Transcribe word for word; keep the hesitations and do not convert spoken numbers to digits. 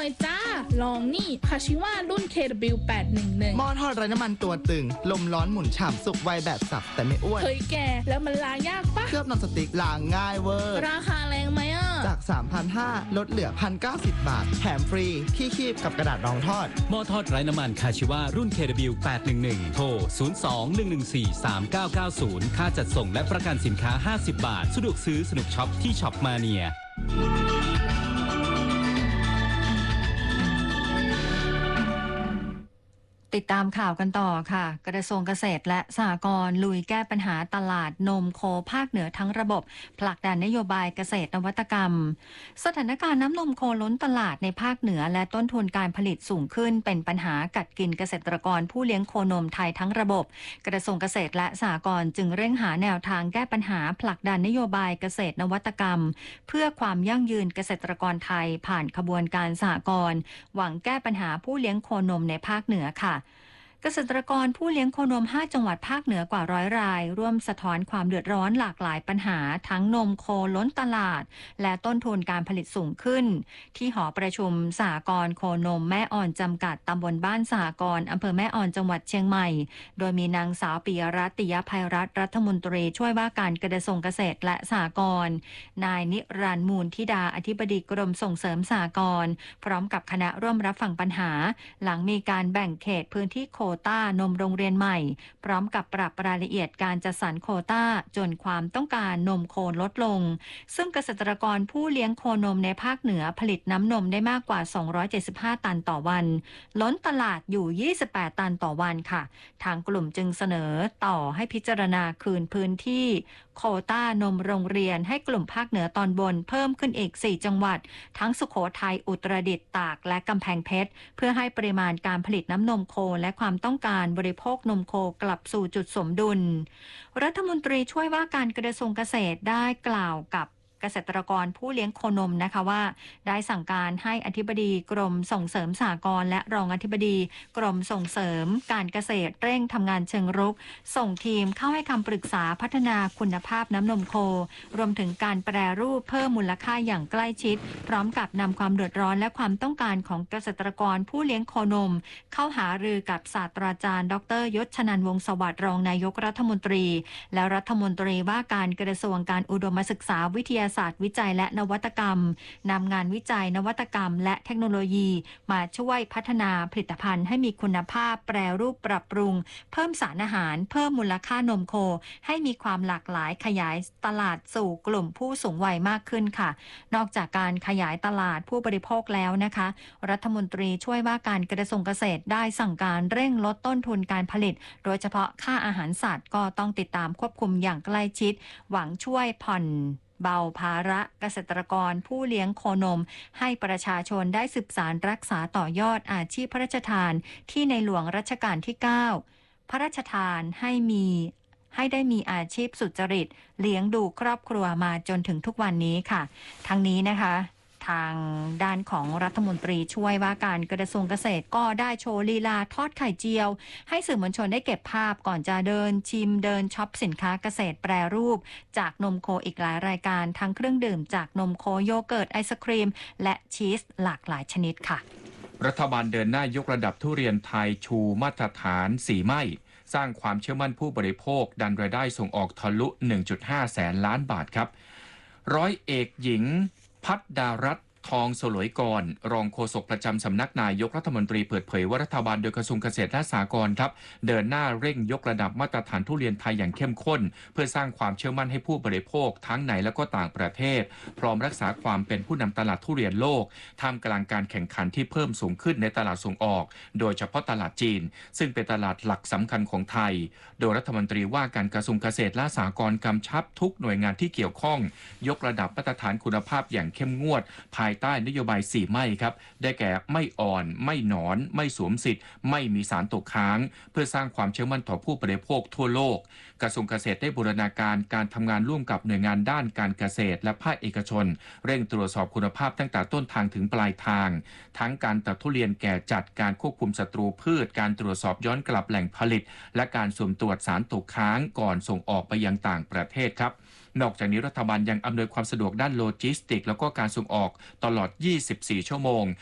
เลยจ้าลองนี่คาชิว่ารุ่น เค ดับเบิลยู แปดหนึ่งหนึ่งหม้อทอดไร้น้ำมันตัวตึงลมร้อนหมุนฉ่ำสุกไวแบบสับแต่ไม่อ้วนเฮ้ยแกแล้วมันล้างยากปะเคลือบนอนสติ๊กล้างง่ายเวอร์ราคาแรงไหมอ่ะจาก สามพันห้าร้อย ลดเหลือ หนึ่งพันเก้าสิบ บาทแถมฟรีที่คีบกับกระดาษรองทอดหม้อทอดไร้น้ำมันคาชิว่ารุ่น เค ดับเบิลยู แปดหนึ่งหนึ่ง โทร ศูนย์ สอง หนึ่ง หนึ่ง สี่ สาม เก้า เก้า ศูนย์ ค่าจัดส่งและประกันสินค้าห้าสิบบาทสะดวกซื้อสนุกช็อปที่ช็อปมาเนียติดตามข่าวกันต่อค่ะกระทรวงเกษตรและสหกรณ์ลุยแก้ปัญหาตลาดนมโคภาคเหนือทั้งระบบผลักดันนโยบายเกษตรนวัตกรรมสถานการณ์น้ำนมโคล้นตลาดในภาคเหนือและต้นทุนการผลิตสูงขึ้นเป็นปัญหากัดกินเกษตรกรผู้เลี้ยงโคนมไทยทั้งระบบกระทรวงเกษตรและสหกรณ์จึงเร่งหาแนวทางแก้ปัญหาผลักดันนโยบายเกษตรนวัตกรรมเพื่อความยั่งยืนเกษตรกรไทยผ่านขบวนการสหกรณ์หวังแก้ปัญหาผู้เลี้ยงโคนมในภาคเหนือค่ะเกษตรกรผู้เลี้ยงโคนมห้าจังหวัดภาคเหนือกว่าร้อยรายร่วมสะท้อนความเดือดร้อนหลากหลายปัญหาทั้งนมโคล้นตลาดและต้นทุนการผลิตสูงขึ้นที่หอประชุมสหกรณ์โคนมแม่อ่อนจำกัดตำบลบ้านสหกรณ์อำเภอแม่อ่อนจังหวัดเชียงใหม่โดยมีนางสาวปิยรัตน์ ติยภัยรัตน์รัฐมนตรีช่วยว่าการกระทรวงเกษตรและสหกรณ์นายนิรันดร์มูลธิดาอธิบดีกรมส่งเสริมสหกรณ์พร้อมกับคณะร่วมรับฟังปัญหาหลังมีการแบ่งเขตพื้นที่โควต้านมโรงเรียนใหม่พร้อมกับปรับรายละเอียดการจัดสรรโควต้าจนความต้องการนมโคลดลงซึ่งเกษตรกรผู้เลี้ยงโคนมในภาคเหนือผลิตน้ำนมได้มากกว่าสองร้อยเจ็ดสิบห้าตันต่อวันล้นตลาดอยู่ยี่สิบแปดตันต่อวันค่ะทางกลุ่มจึงเสนอต่อให้พิจารณาคืนพื้นที่โควต้านมโรงเรียนให้กลุ่มภาคเหนือตอนบนเพิ่มขึ้นอีกสี่จังหวัดทั้งสุโขทัยอุตรดิตถ์ตากและกำแพงเพชรเพื่อให้ปริมาณการผลิตน้ำนมโคและความต้องการบริโภคนมโคกลับสู่จุดสมดุลรัฐมนตรีช่วยว่าการกระทรวงเกษตรได้กล่าวกับเกษตรกรผู้เลี้ยงโคนมนะคะว่าได้สั่งการให้อธิบดีกรมส่งเสริมสหกรณ์และรองอธิบดีกรมส่งเสริมการเกษตรเร่งทำงานเชิงรุกส่งทีมเข้าให้คำปรึกษาพัฒนาคุณภาพน้ำนมโครวมถึงการแปรรูปเพิ่มมูลค่าอย่างใกล้ชิดพร้อมกับนำความเดือดร้อนและความต้องการของเกษตรกรผู้เลี้ยงโคนมเข้าหารือกับศาสตราจารย์ดรยศชนันท์วงศ์สวัสดิ์รองนายกรัฐมนตรีและรัฐมนตรีว่าการกระทรวงการอุดมศึกษาวิทยาศาสตร์วิจัยและนวัตกรรมนำงานวิจัยนวัตกรรมและเทคโนโลยีมาช่วยพัฒนาผลิตภัณฑ์ให้มีคุณภาพแปรรูปปรับปรุงเพิ่มสารอาหารเพิ่มมูลค่านมโคให้มีความหลากหลายขยายตลาดสู่กลุ่มผู้สูงวัยมากขึ้นค่ะนอกจากการขยายตลาดผู้บริโภคแล้วนะคะรัฐมนตรีช่วยว่าการกระทรวงเกษตรได้สั่งการเร่งลดต้นทุนการผลิตโดยเฉพาะค่าอาหารสัตว์ก็ต้องติดตามควบคุมอย่างใกล้ชิดหวังช่วยผ่อนเบาภาระเกษตรกรผู้เลี้ยงโคนมให้ประชาชนได้สืบสานรักษาต่อยอดอาชีพพระราชทานที่ในหลวงรัชกาลที่เก้าพระราชทานให้มีให้ได้มีอาชีพสุจริตเลี้ยงดูครอบครัวมาจนถึงทุกวันนี้ค่ะทั้งนี้นะคะทางด้านของรัฐมนตรีช่วยว่าการกระทรวงเกษตรก็ได้โชว์ลีลาทอดไข่เจียวให้สื่อมวลชนได้เก็บภาพก่อนจะเดินชิมเดินช็อปสินค้าเกษตรแปรรูปจากนมโคอีกหลายรายการทั้งเครื่องดื่มจากนมโคโยเกิร์ตไอศครีมและชีสหลากหลายชนิดค่ะรัฐบาลเดินหน้ายกระดับทุเรียนไทยชูมาตรฐานสีไหม้สร้างความเชื่อมั่นผู้บริโภคดันรายได้ส่งออกทะลุ หนึ่งจุดห้า แสนล้านบาทครับร้อยเอกหญิงพัฒดารัตน์ทองสลวยกรรองโฆษกประจำสำนักนายกรัฐมนตรีเปิดเผยว่ารัฐบาลโดยกระทรวงเกษตรและสหกรณ์ครับเดินหน้าเร่งยกระดับมาตรฐานทุเรียนไทยอย่างเข้มข้นเพื่อสร้างความเชื่อมั่นให้ผู้บริโภคทั้งในและก็ต่างประเทศพร้อมรักษาความเป็นผู้นำตลาดทุเรียนโลกท่ามกลางการแข่งขันที่เพิ่มสูงขึ้นในตลาดส่งออกโดยเฉพาะตลาดจีนซึ่งเป็นตลาดหลักสำคัญของไทยโดยรัฐมนตรีว่าการกระทรวงเกษตรและสหกรณ์กำชับทุกหน่วยงานที่เกี่ยวข้องยกระดับมาตรฐานคุณภาพอย่างเข้มงวดภายใต้นโยบายสีไหม้ครับได้แก่ไม่อ่อนไม่หนอนไม่สวมสิทธิ์ไม่มีสารตกค้างเพื่อสร้างความเชื่อมั่นต่อผู้บริโภคทั่วโลกกระทรวงเกษตรได้บูรณาการการทำงานร่วมกับหน่วยงานด้านการเกษตรและภาคเอกชนเร่งตรวจสอบคุณภาพตั้งแต่ต้นทางถึงปลายทางทั้งการตัดทุเรียนแก่จัดการควบคุมศัตรูพืชการตรวจสอบย้อนกลับแหล่งผลิตและการสุ่มตรวจสารตกค้างก่อนส่งออกไปยังต่างประเทศครับนอกจากนี้รัฐบาลยังอำนวยความสะดวกด้านโลจิสติกส์แล้วก็การส่งออกตลอดยี่สิบสี่ชั่วโมง